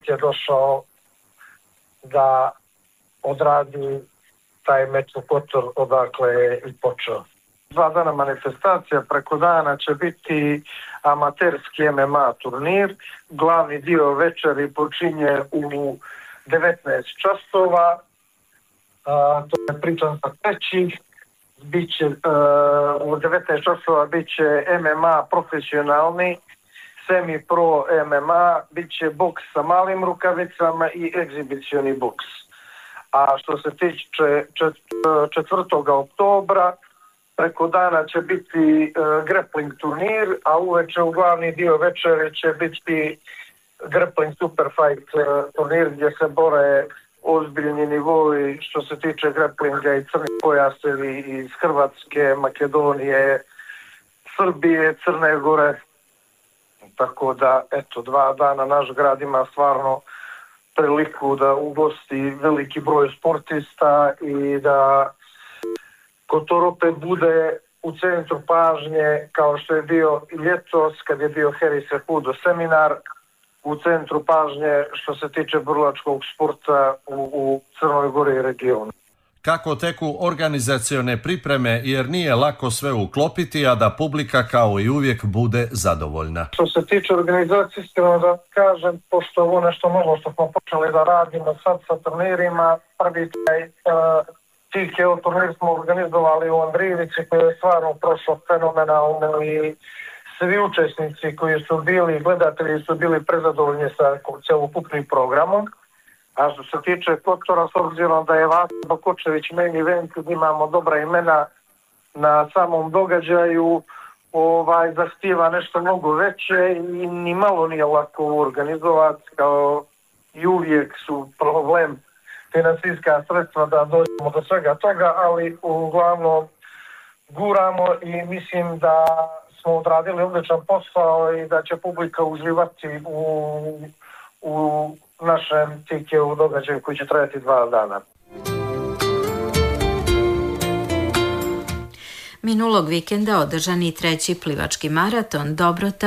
je došao da odradi taj meč u Kotor odakle je i počeo. 2 dana manifestacija, preko dana će biti amaterski MMA turnir. Glavni dio večeri počinje u 19 časova. To je pričam sa treći. Biće, u 19 časova biće MMA profesionalni, semi-pro MMA, biće boks sa malim rukavicama i egzibicioni boks. A što se tiče 4. oktobra, preko dana će biti grappling turnir, a uveče u glavni dio večeri će biti grappling super fight turnir gdje se bore ozbiljni nivoi što se tiče grapplinga i crni pojasevi iz Hrvatske, Makedonije, Srbije, Crne Gore. Tako da, eto, 2 dana naš grad ima stvarno priliku da ugosti veliki broj sportista i da Kotor opet bude u centru pažnje kao što je bio i ljetos kad je bio Harry Cejudo seminar, u centru pažnje što se tiče borilačkog sporta u Crnoj Gori i regionu. Kako teku organizacione pripreme jer nije lako sve uklopiti, a da publika kao i uvijek bude zadovoljna? Što se tiče organizacije, iskreno da kažem, pošto ovo nešto novo što smo počeli da radimo sad sa turnirima, prvi taj TKO turnir smo organizovali u Andrijevici koji je stvarno prošlo fenomenalno i svi učesnici koji su bili, gledatelji su bili prezadovoljni sa celokupnim programom. A što se tiče Kotora, s obzirom da je Vasa Bakočević main event, imamo dobra imena na samom događaju, zahtijeva nešto mnogo veće i ni malo nije lako organizovati, kao i uvijek su problem financijska sredstva da dođemo do svega toga, ali uglavnom guramo i mislim da smo odradili odličan posao i da će publika uživati u našem TKO događaju koji će trajati 2 dana. Minulog vikenda održan i 3. plivački maraton Dobrota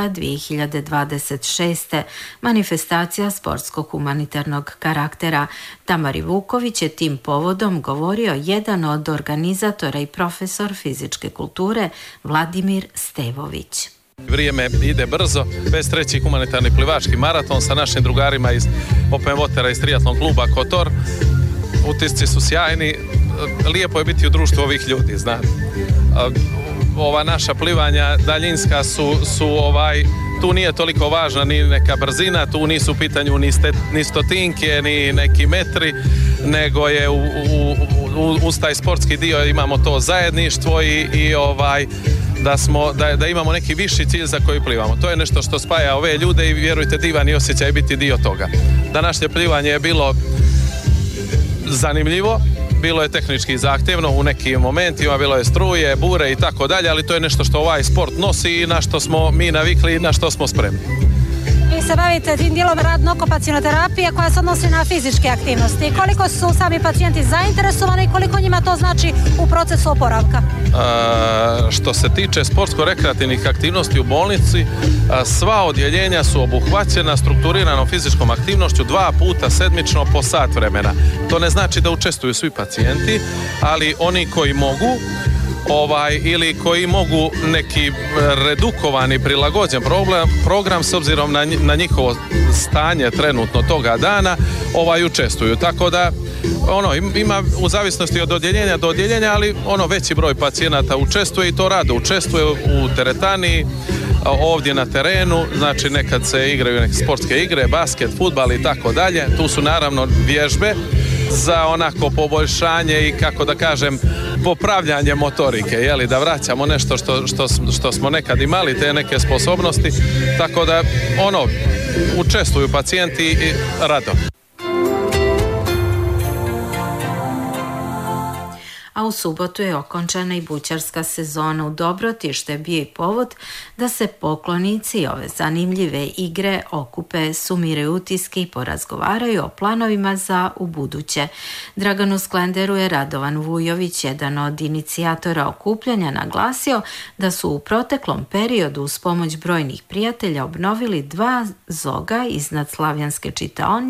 2026. Manifestacija sportsko-humanitarnog karaktera. Tamari Vuković je tim povodom govorio jedan od organizatora i profesor fizičke kulture Vladimir Stevović. Vrijeme ide brzo, bez 3. humanitarni plivački maraton sa našim drugarima iz Open Watera iz triatlon kluba Kotor. Utisci su sjajni, lijepo je biti u društvu ovih ljudi, znate. Ova naša plivanja daljinska su tu nije toliko važna ni neka brzina, tu nisu u pitanju ni stotinke, ni neki metri, nego je uz taj sportski dio imamo to zajedništvo i da imamo neki viši cilj za koji plivamo. To je nešto što spaja ove ljude i vjerujte, divan je osjećaj biti dio toga. Današnje plivanje je bilo zanimljivo, bilo je tehnički zahtjevno u nekim momentima, bilo je struje, bure i tako dalje, ali to je nešto što ovaj sport nosi i na što smo mi navikli i na što smo spremni. Vi se bavite tim dijelom radno-okupacione terapije koja se odnosi na fizičke aktivnosti. Koliko su sami pacijenti zainteresovani i koliko njima to znači u procesu oporavka? Što se tiče sportsko-rekreativnih aktivnosti u bolnici, sva odjeljenja su obuhvaćena strukturiranom fizičkom aktivnošću 2 puta sedmično po sat vremena. To ne znači da učestvuju svi pacijenti, ali oni koji mogu ili koji mogu neki redukovani, prilagođen program s obzirom na njihovo stanje trenutno toga dana učestvuju. Tako da ima u zavisnosti od odjeljenja do odjeljenja, ali veći broj pacijenata učestvuje i to rado učestvuje u teretani, ovdje na terenu, znači nekad se igraju neke sportske igre, basket, fudbal i tako dalje. Tu su naravno vježbe za onako poboljšanje i kako da kažem popravljanje motorike, da vraćamo nešto što smo nekad imali, te neke sposobnosti, tako da učestvuju pacijenti i rado. A u subotu je okončana i bućarska sezona u Dobroti, što je bio i povod da se poklonici ove zanimljive igre okupe, sumiraju utiske i porazgovaraju o planovima za ubuduće. Draganu Sklenderu je Radovan Vujović, jedan od inicijatora okupljanja, naglasio da su u proteklom periodu uz pomoć brojnih prijatelja obnovili 2 zoga iznad Slavjanske čitaonice